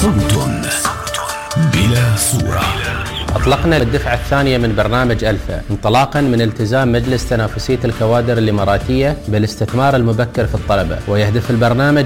صوت بلا صورة. أطلقنا الدفعة الثانية من برنامج ألفا انطلاقا من التزام مجلس تنافسية الكوادر الإماراتية بالاستثمار المبكر في الطلبة، ويهدف البرنامج